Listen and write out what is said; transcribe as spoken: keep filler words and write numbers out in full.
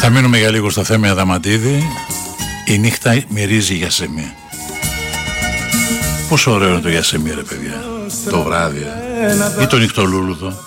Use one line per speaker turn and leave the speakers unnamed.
Θα μείνουμε για λίγο στο θέμα Αδαμαντίδη. Η νύχτα μυρίζει γιασεμί. Πόσο ωραίο είναι το γιασεμί, ρε παιδιά, το βράδυ, ε? Ή το νυχτολούλουδο.